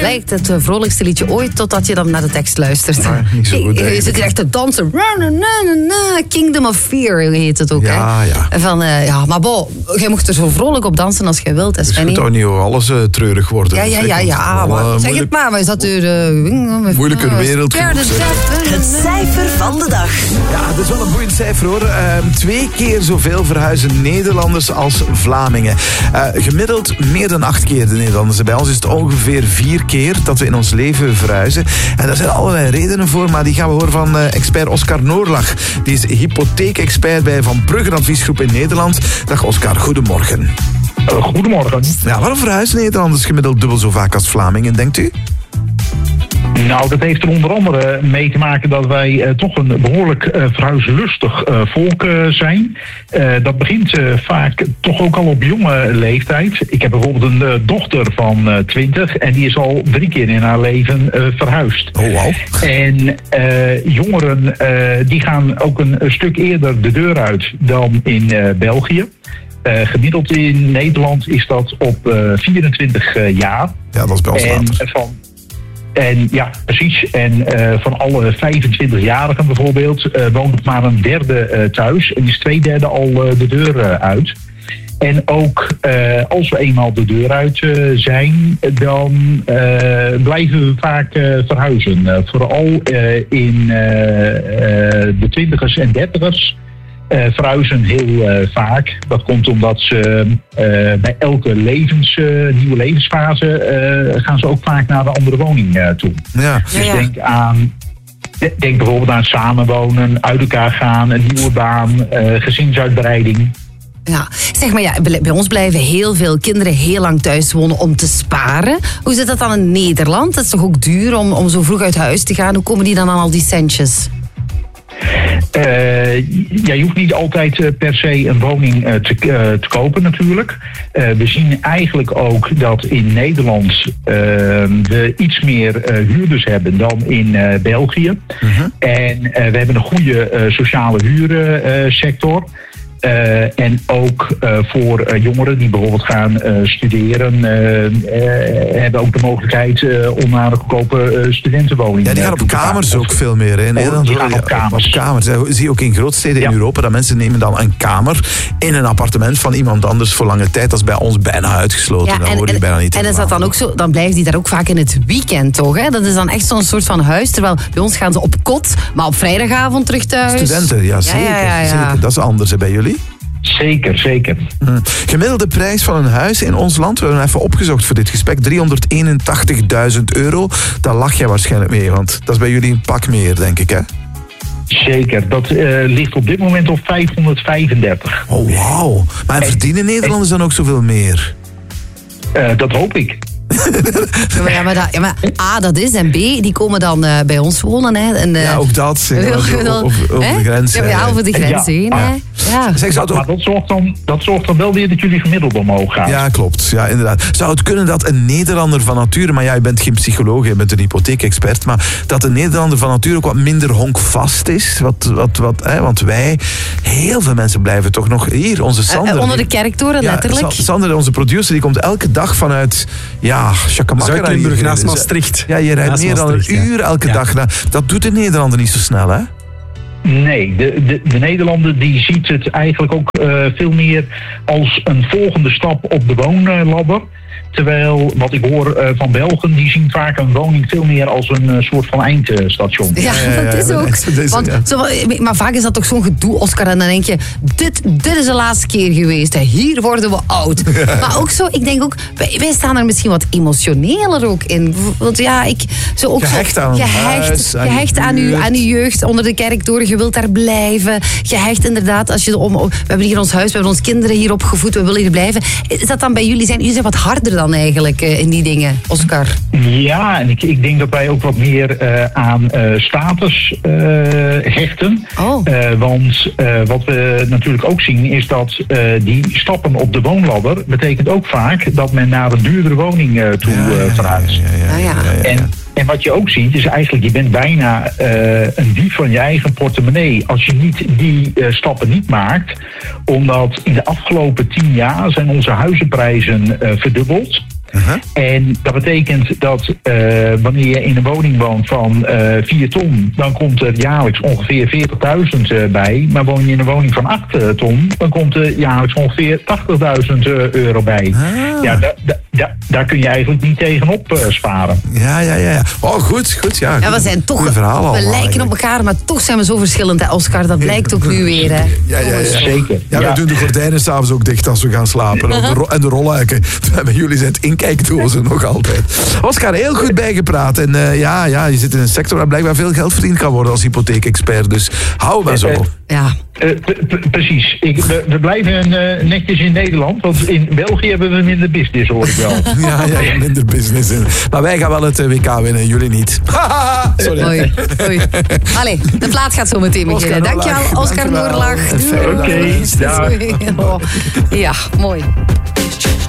lijkt het vrolijkste liedje ooit, totdat je dan naar de tekst luistert. Maar niet zo goed, je zit hier echt te dansen. Kingdom of Fear heet het ook. Ja, hè? ja. Van, maar bon, jij mocht er zo vrolijk op dansen als jij wilt. Dus het zou niet alles treurig worden. Ja, maar zeg het maar. Is dat moeilijker wereld. Het cijfer van de dag. Ja, dat is wel een boeiend cijfer hoor. 2 keer zoveel verhuizen Nederlanders als Vlamingen. Gemiddeld meer dan 8 keer de Nederlanders. Bij ons is het ongeveer 4 keer dat we in ons leven verhuizen. En daar zijn allerlei redenen voor, maar die gaan we horen van expert Oscar Noorlach. Die is hypotheekexpert bij Van Bruggen Adviesgroep in Nederland. Dag Oscar, goedemorgen. Goedemorgen. Ja, waarom verhuizen Nederlanders gemiddeld dubbel zo vaak als Vlamingen, denkt u? Nou, dat heeft er onder andere mee te maken dat wij toch een behoorlijk verhuislustig volk zijn. Dat begint vaak toch ook al op jonge leeftijd. Ik heb bijvoorbeeld een dochter van 20 en die is al 3 keer in haar leven verhuisd. Oh, wow. En jongeren die gaan ook een stuk eerder de deur uit dan in België. Gemiddeld in Nederland is dat op 24 jaar. Ja, dat is bij ons later. En ja, precies. En van alle 25-jarigen bijvoorbeeld woont nog maar een derde thuis. En is 2/3 al de deur uit. En ook als we eenmaal de deur uit zijn, dan blijven we vaak verhuizen. Vooral in de 20ers en 30ers. Verhuizen heel vaak. Dat komt omdat ze bij elke nieuwe levensfase gaan ze ook vaak naar de andere woning toe. Ja. Dus denk bijvoorbeeld aan samenwonen, uit elkaar gaan, een nieuwe baan, gezinsuitbreiding. Ja, zeg maar bij ons blijven heel veel kinderen heel lang thuis wonen om te sparen. Hoe zit dat dan in Nederland? Het is toch ook duur om zo vroeg uit huis te gaan? Hoe komen die dan aan al die centjes? Je hoeft niet altijd per se een woning te kopen natuurlijk. We zien eigenlijk ook dat in Nederland we iets meer huurders hebben dan in België. Uh-huh. En we hebben een goede sociale huursector. En ook voor jongeren die bijvoorbeeld gaan studeren, hebben ook de mogelijkheid om naar een goedkope studentenwoning. Ja, die gaan op kamers ook veel meer. Hè? Nederland, die gaan op kamers. Op kamers. Zie je ook in grootsteden in Europa dat mensen nemen dan een kamer in een appartement van iemand anders voor lange tijd. Dat is bij ons bijna uitgesloten. Ja, dan word je bijna niet en is dat dan ook zo? Dan blijven die daar ook vaak in het weekend, toch? Hè? Dat is dan echt zo'n soort van huis. Terwijl bij ons gaan ze op kot, maar op vrijdagavond terug thuis. Studenten, ja, zeker. Zeker. Dat is anders hè, bij jullie. Zeker. Gemiddelde prijs van een huis in ons land, we hebben even opgezocht voor dit gesprek, €381.000. Daar lach jij waarschijnlijk mee, want dat is bij jullie een pak meer, denk ik, hè? Zeker, dat ligt op dit moment op 535. Oh, wauw. Maar verdienen Nederlanders dan ook zoveel meer? Dat hoop ik. Maar A, dat is. En B, die komen dan bij ons wonen. Hè. En, ook dat. Over de grens. Ja, over de grens heen. Ja. Zeg, maar dat zorgt dan wel weer dat jullie gemiddeld omhoog gaan. Ja, klopt. Ja, inderdaad. Zou het kunnen dat een Nederlander van nature, maar jij bent geen psycholoog, je bent een hypotheekexpert, maar dat een Nederlander van nature ook wat minder honkvast is? Want wij, heel veel mensen blijven toch nog hier. Onze Sander. Onder de kerktoren, letterlijk. Sander, onze producer, die komt elke dag vanuit Zuid-Limburg naast Maastricht. Ja, je rijdt meer dan een uur elke dag. Dat doet de Nederlander niet zo snel, hè? Nee, de Nederlander die ziet het eigenlijk ook veel meer als een volgende stap op de woonladder. Terwijl, wat ik hoor van Belgen, die zien vaak een woning veel meer als een soort van eindstation. Ja, dat is ook. Maar vaak is dat toch zo'n gedoe, Oscar. En dan denk je, dit is de laatste keer geweest. Hè. Hier worden we oud. Maar ook zo, ik denk ook, wij staan er misschien wat emotioneler ook in. Want ja, gehecht aan uw jeugd onder de kerktoren. Je wilt daar blijven. Gehecht inderdaad, we hebben hier ons huis, we hebben onze kinderen hier opgevoed, we willen hier blijven. Is dat dan bij jullie? Jullie zijn wat harder dan eigenlijk in die dingen, Oscar? Ja, en ik denk dat wij ook wat meer aan status hechten. Want wat we natuurlijk ook zien is dat die stappen op de woonladder betekent ook vaak dat men naar een duurdere woning toe verhuist. En wat je ook ziet is eigenlijk, je bent bijna een dief van je eigen portemonnee als je niet die stappen niet maakt. Omdat in de afgelopen 10 jaar zijn onze huizenprijzen verdubbeld. En dat betekent dat wanneer je in een woning woont van 4 ton... dan komt er jaarlijks ongeveer 40.000 bij. Maar woon je in een woning van 8 ton... dan komt er jaarlijks ongeveer 80.000 euro bij. Ja, daar kun je eigenlijk niet tegenop sparen. Ja. Oh, goed. Ja, we zijn toch... We lijken op elkaar, maar toch zijn we zo verschillend, hè, Oscar. Dat blijkt ook nu weer, hè. Ja. Zeker. Ja, we doen de gordijnen s'avonds ook dicht als we gaan slapen. En de rolluiken. Bij jullie zijn het inkijkdozen nog altijd. Oscar, heel goed bijgepraat. En je zit in een sector waar blijkbaar veel geld verdiend kan worden als hypotheekexpert. Dus hou maar zo. Ja. Precies. We blijven netjes in Nederland, want in België hebben we minder business, hoor ik wel. Ja, minder business. Maar wij gaan wel het WK winnen, jullie niet. Sorry. Oei. Allee, de plaat gaat zo meteen beginnen. Dankjewel, Oscar Noorlag. Oké, dag. Ja, mooi.